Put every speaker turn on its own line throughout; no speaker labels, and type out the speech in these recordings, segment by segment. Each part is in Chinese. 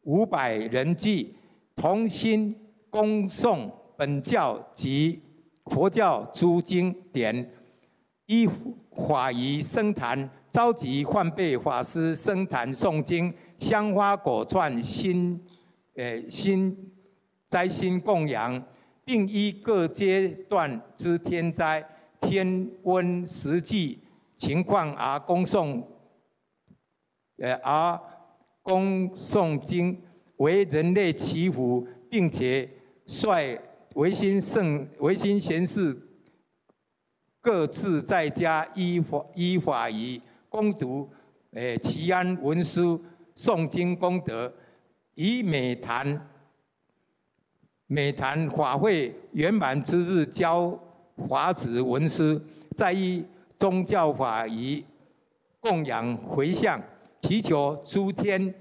500人聚，同心恭诵本教及佛教诸经典，依法仪僧坛召集梵呗法师僧坛诵经，香花果串斋心供养，并依各阶段之天灾、天温实际情况而恭诵经，为人类祈福，并且率维新贤士各自在家依法仪攻读祈安文书诵经功德，以每坛法会圆满之日交法旨文书，再依宗教法仪供养回向，祈求诸天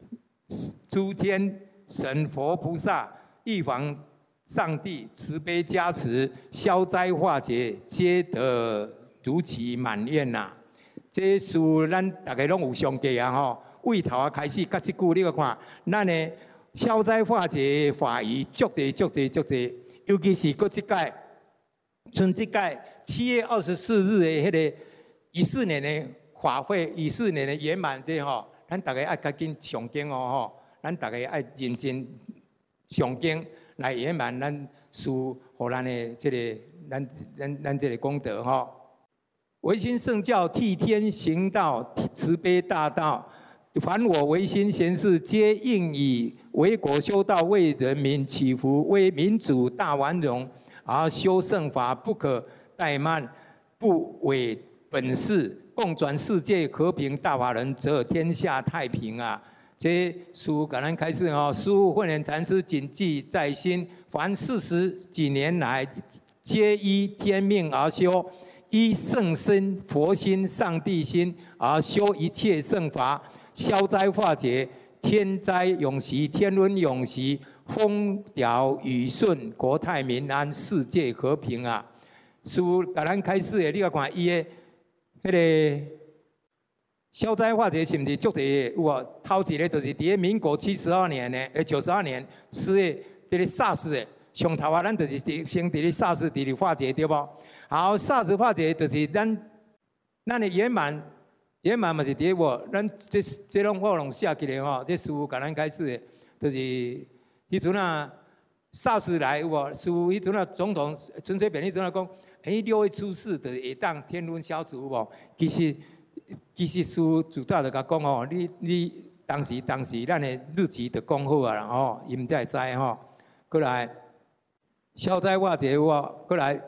神佛菩萨、玉皇上帝慈悲加持，消灾化解，皆得如期满愿呐！这事咱大家拢有上记啊吼，为头啊开始，甲即句你个看，咱的消灾化解法仪足济，尤其是搁即届，剩即届7月24日的迄个14年的法会，14年的圆满这吼，咱大家爱赶紧上经哦吼，咱大家爱认真上经来圆满咱事，互咱的这个咱这个功德吼。唯心圣教替天行道，慈悲大道。凡我唯心贤士，皆应以为国修道，为人民祈福，为民主大繁荣而修圣法，不可怠慢，不违本事，共转世界和平大法人，则天下太平啊！这书感恩开示哦，师父慧能禅师谨记在心，凡40几年来，皆依天命而修，依圣心、佛心、上帝心而修一切圣法。消灾化解，天灾永息，天温永息，风调雨顺，国泰民安，世界和平啊！师父甲咱开始的，你要看伊的迄个消灾化解是毋是足济？有无？头一个就是伫民国72年的，92年4月伫咧 SARS 的上头啊，咱就是先伫咧 SARS 伫咧化解对无？好 ，SARS 化解就是咱的圆满嘛是伫无，咱这拢我拢写起来吼，这师父甲咱开始的，就是迄阵啊，SARS 来有无？师父迄阵啊，总统陈水扁迄阵啊讲，6月初4就是会当天温消除有无？其实师父主导就甲讲吼，你当时咱的日期就讲好啊啦吼，伊毋才会知吼。过来消灾化解有无？过来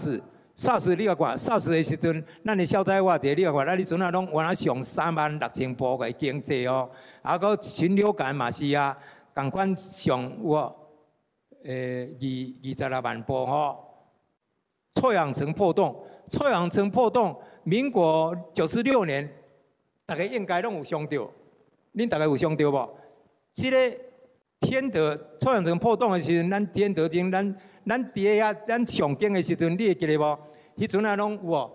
SARS 你甲看 ，SARS 的时阵，咱的消灾化解你甲看，咱迄阵啊拢原来上36000部个经济哦，啊个禽流感嘛是啊，共款上有无？26万部吼。臭氧层破洞，民国96年，大家应该拢有上到，恁大家有上到无？即个天德臭氧层破洞的时阵，咱天德经，咱伫遐咱上经的时阵，你会记得无？迄阵啊，拢有无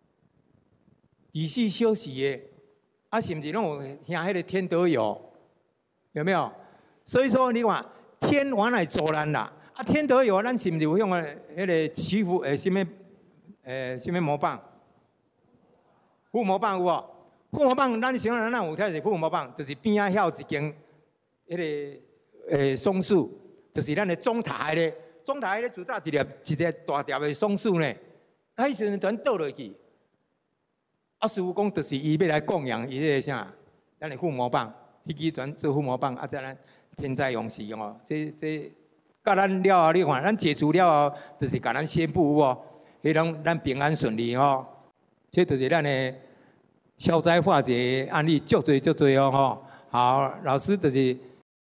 24小时的，啊，是毋是拢有听迄个天德有？有没有？所以说，你看天原来助咱啦，啊，天德有，咱是毋是有用个迄个祈福什么魔棒？护魔棒有无？护魔棒，咱想咱有睇是护魔棒，就是边仔遐有一间迄个松树，就是咱的中台咧。中台咧，最早一个大条的松树呢，啊，迄时阵全倒落去。啊，师父讲，就是伊要来供养伊个啥，咱的护魔棒，迄支全做护魔棒，啊，再咱天灾永息哦，这甲咱了后，你看，咱解除了后，就是甲咱宣布有无？迄种咱平安顺利吼，这就是咱的消灾化解案例，足多哦吼。好，老师就是。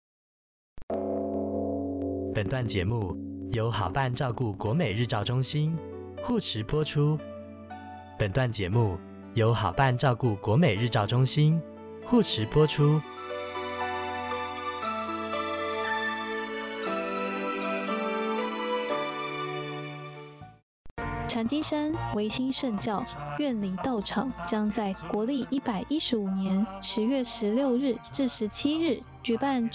本段节目由好伴照顾国美日照中心护持播出。本段节目由好伴照顾国美日照中心护持播出。
禅机山唯心圣教院里道场将在国历115年10月16日至17日举办